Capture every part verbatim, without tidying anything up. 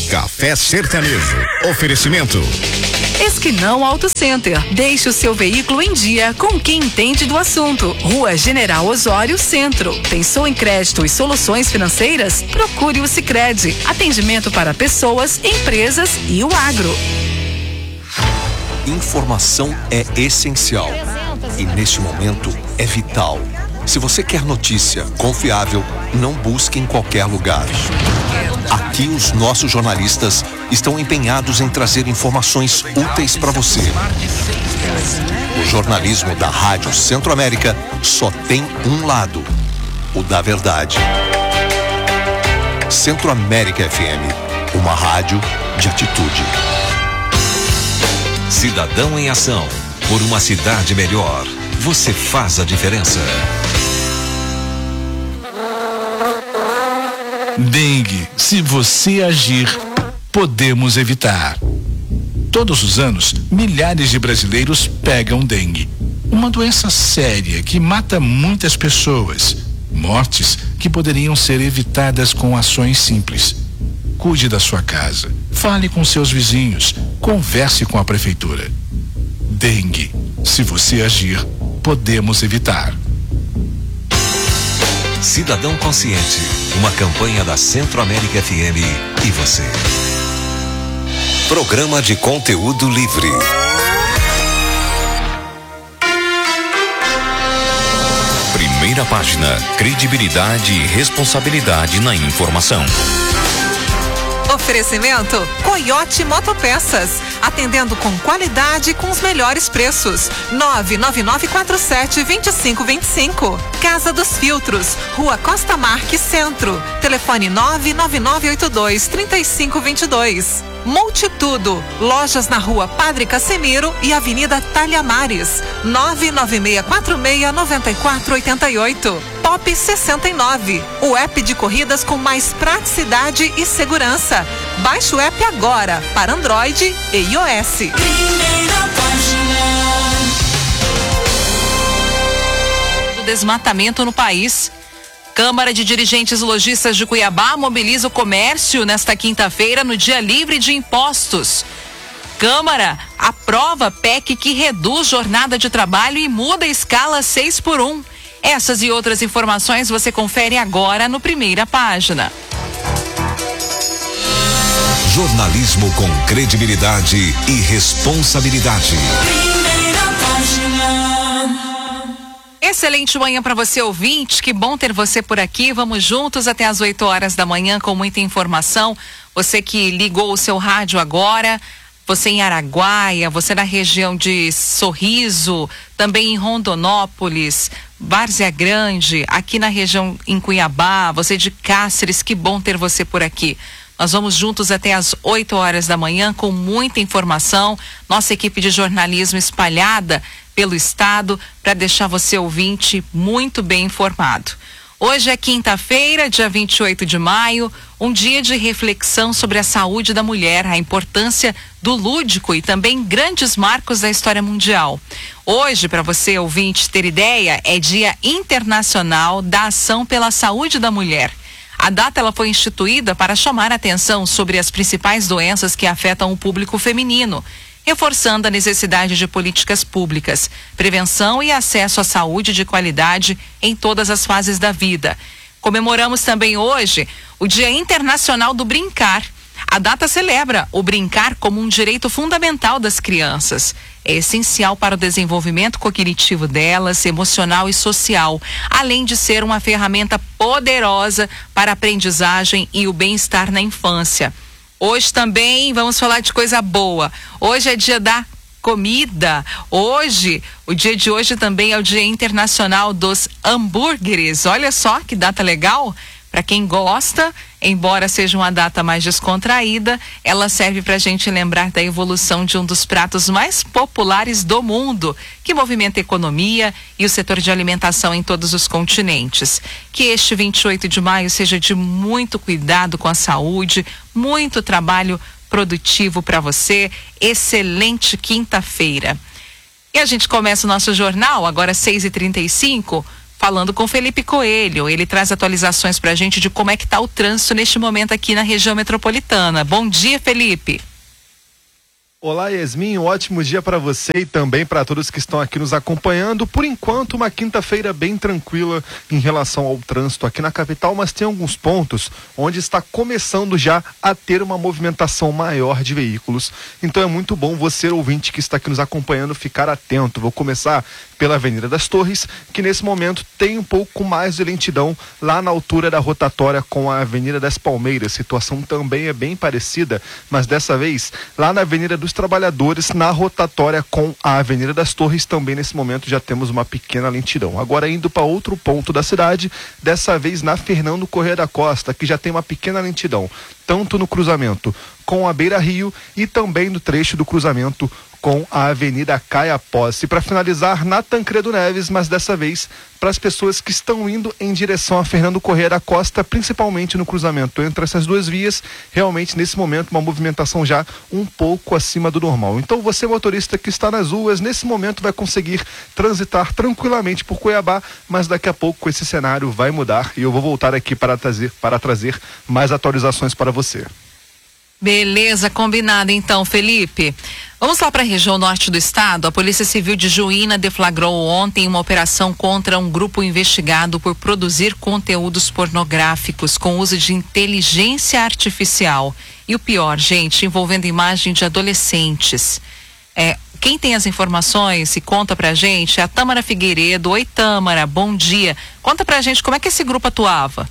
Café Sertanejo. Oferecimento. Esquinão Auto Center. Deixe o seu veículo em dia com quem entende do assunto. Rua General Osório, Centro. Pensou em crédito e soluções financeiras? Procure o Sicredi. Atendimento para pessoas, empresas e o agro. Informação é essencial e neste momento é vital. Se você quer notícia confiável, não busque em qualquer lugar. Aqui os nossos jornalistas estão empenhados em trazer informações úteis para você. O jornalismo da Rádio Centro-América só tem um lado, o da verdade. Centro-América F M, uma rádio de atitude. Cidadão em ação, por uma cidade melhor. Você faz a diferença. Dengue, se você agir, podemos evitar. Todos os anos, milhares de brasileiros pegam dengue. Uma doença séria que mata muitas pessoas. Mortes que poderiam ser evitadas com ações simples. Cuide da sua casa, fale com seus vizinhos, converse com a prefeitura. Dengue, se você agir, podemos evitar. Cidadão Consciente, uma campanha da Centro-América F M e você. Programa de conteúdo livre. Primeira página, credibilidade e responsabilidade na informação. Oferecimento Coyote Motopeças, atendendo com qualidade e com os melhores preços. nove nove nove quatro sete, dois cinco dois cinco. Casa dos Filtros, Rua Costa Marques, Centro. Telefone nove nove nove oito dois, três cinco dois dois. Multitudo, lojas na Rua Padre Casemiro e Avenida Talhamares. nove nove seis quatro seis, nove quatro oito oito. Top sessenta e nove, o app de corridas com mais praticidade e segurança. Baixe o app agora para Android e iOS. Primeira página. Do desmatamento no país. Câmara de Dirigentes Lojistas de Cuiabá mobiliza o comércio nesta quinta-feira no Dia Livre de Impostos. Câmara aprova P E C que reduz jornada de trabalho e muda a escala seis por um. Essas e outras informações você confere agora no Primeira Página. Jornalismo com credibilidade e responsabilidade. Primeira Página. Excelente manhã para você, ouvinte. Que bom ter você por aqui. Vamos juntos até as oito horas da manhã com muita informação. Você que ligou o seu rádio agora, você em Araguaia, você na região de Sorriso, também em Rondonópolis, Várzea Grande, aqui na região em Cuiabá, você de Cáceres, que bom ter você por aqui. Nós vamos juntos até as oito horas da manhã com muita informação. Nossa equipe de jornalismo espalhada pelo estado para deixar você, ouvinte, muito bem informado. Hoje é quinta-feira, dia vinte e oito de maio, um dia de reflexão sobre a saúde da mulher, a importância do lúdico e também grandes marcos da história mundial. Hoje, para você, ouvinte, ter ideia, é Dia Internacional da Ação pela Saúde da Mulher. A data ela foi instituída para chamar a atenção sobre as principais doenças que afetam o público feminino, reforçando a necessidade de políticas públicas, prevenção e acesso à saúde de qualidade em todas as fases da vida. Comemoramos também hoje o Dia Internacional do Brincar. A data celebra o brincar como um direito fundamental das crianças. É essencial para o desenvolvimento cognitivo delas, emocional e social, além de ser uma ferramenta poderosa para a aprendizagem e o bem-estar na infância. Hoje também vamos falar de coisa boa. Hoje é dia da comida. Hoje, o dia de hoje também é o Dia Internacional dos Hambúrgueres. Olha só que data legal. Para quem gosta, embora seja uma data mais descontraída, ela serve para a gente lembrar da evolução de um dos pratos mais populares do mundo, que movimenta a economia e o setor de alimentação em todos os continentes. Que este vinte e oito de maio seja de muito cuidado com a saúde, muito trabalho produtivo para você. Excelente quinta-feira. E a gente começa o nosso jornal, agora seis e trinta e cinco, falando com Felipe Coelho. Ele traz atualizações pra gente de como é que tá o trânsito neste momento aqui na região metropolitana. Bom dia, Felipe. Olá, Yasmin, um ótimo dia para você e também para todos que estão aqui nos acompanhando. Por enquanto, uma quinta-feira bem tranquila em relação ao trânsito aqui na capital, mas tem alguns pontos onde está começando já a ter uma movimentação maior de veículos. Então é muito bom você, ouvinte que está aqui nos acompanhando, ficar atento. Vou começar pela Avenida das Torres, que nesse momento tem um pouco mais de lentidão lá na altura da rotatória com a Avenida das Palmeiras. A situação também é bem parecida, mas dessa vez lá na Avenida dos Trabalhadores, na rotatória com a Avenida das Torres, também nesse momento já temos uma pequena lentidão. Agora indo para outro ponto da cidade, dessa vez na Fernando Corrêa da Costa, que já tem uma pequena lentidão, tanto no cruzamento com a Beira Rio e também no trecho do cruzamento com a Avenida Caia Posse. Para finalizar, na Tancredo Neves, mas dessa vez para as pessoas que estão indo em direção a Fernando Corrêa da Costa, principalmente no cruzamento entre essas duas vias, realmente nesse momento uma movimentação já um pouco acima do normal. Então você, motorista que está nas ruas, nesse momento vai conseguir transitar tranquilamente por Cuiabá, mas daqui a pouco esse cenário vai mudar e eu vou voltar aqui para trazer, para trazer mais atualizações para você. Beleza, combinado então, Felipe. Vamos lá para a região norte do estado. A Polícia Civil de Juína deflagrou ontem uma operação contra um grupo investigado por produzir conteúdos pornográficos com uso de inteligência artificial. E o pior, gente, envolvendo imagem de adolescentes. É, quem tem as informações e conta pra gente é a Tâmara Figueiredo. Oi, Tâmara, bom dia. Conta pra gente como é que esse grupo atuava.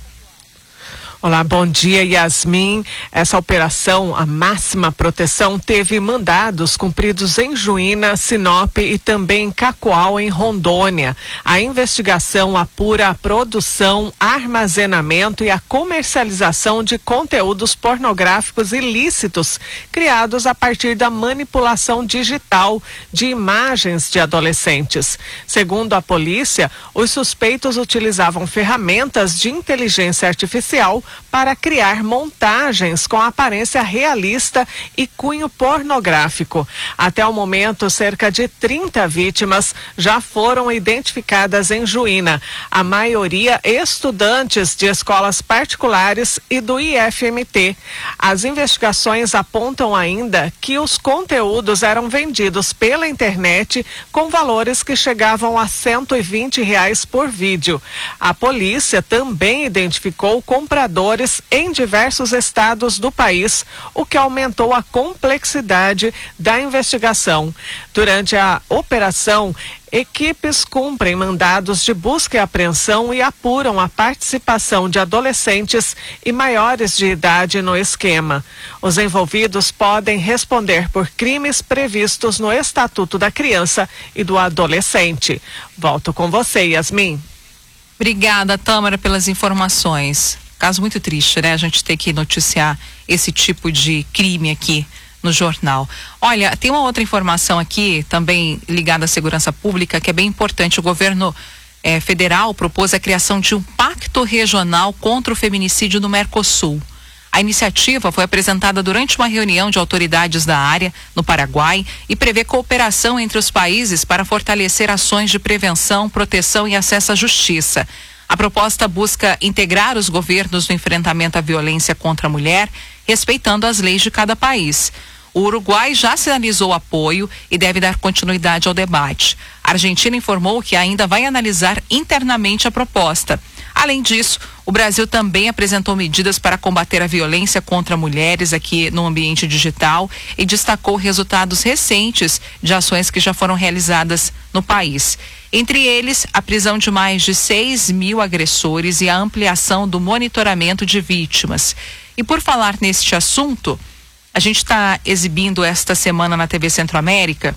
Olá, bom dia, Yasmin. Essa operação, a Máxima Proteção, teve mandados cumpridos em Juína, Sinop e também em Cacoal, em Rondônia. A investigação apura a produção, armazenamento e a comercialização de conteúdos pornográficos ilícitos criados a partir da manipulação digital de imagens de adolescentes. Segundo a polícia, os suspeitos utilizavam ferramentas de inteligência artificial para criar montagens com aparência realista e cunho pornográfico. Até o momento, cerca de trinta vítimas já foram identificadas em Juína, a maioria estudantes de escolas particulares e do I F M T. As investigações apontam ainda que os conteúdos eram vendidos pela internet com valores que chegavam a cento e vinte reais por vídeo. A polícia também identificou compradores em diversos estados do país, o que aumentou a complexidade da investigação. Durante a operação, equipes cumprem mandados de busca e apreensão e apuram a participação de adolescentes e maiores de idade no esquema. Os envolvidos podem responder por crimes previstos no Estatuto da Criança e do Adolescente. Volto com você, Yasmin. Obrigada, Tâmara, pelas informações. Caso muito triste, né? A gente ter que noticiar esse tipo de crime aqui no jornal. Olha, tem uma outra informação aqui, também ligada à segurança pública, que é bem importante. O governo eh, federal propôs a criação de um pacto regional contra o feminicídio no Mercosul. A iniciativa foi apresentada durante uma reunião de autoridades da área no Paraguai e prevê cooperação entre os países para fortalecer ações de prevenção, proteção e acesso à justiça. A proposta busca integrar os governos no enfrentamento à violência contra a mulher, respeitando as leis de cada país. O Uruguai já sinalizou apoio e deve dar continuidade ao debate. A Argentina informou que ainda vai analisar internamente a proposta. Além disso, o Brasil também apresentou medidas para combater a violência contra mulheres aqui no ambiente digital e destacou resultados recentes de ações que já foram realizadas no país. Entre eles, a prisão de mais de seis mil agressores e a ampliação do monitoramento de vítimas. E por falar neste assunto, a gente está exibindo esta semana na T V Centro-América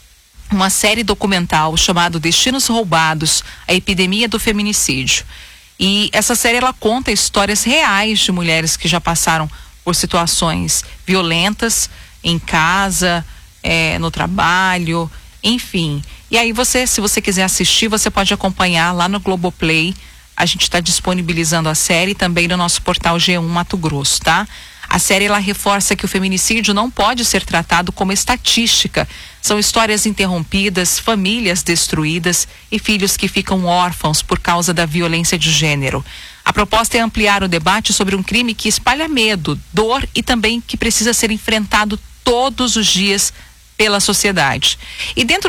uma série documental chamada Destinos Roubados, a epidemia do feminicídio. E essa série ela conta histórias reais de mulheres que já passaram por situações violentas em casa, é, no trabalho, enfim. E aí você, se você quiser assistir, você pode acompanhar lá no Globoplay. A gente está disponibilizando a série também no nosso portal G um Mato Grosso, tá? A série ela reforça que o feminicídio não pode ser tratado como estatística. São histórias interrompidas, famílias destruídas e filhos que ficam órfãos por causa da violência de gênero. A proposta é ampliar o debate sobre um crime que espalha medo, dor e também que precisa ser enfrentado todos os dias pela sociedade. E dentro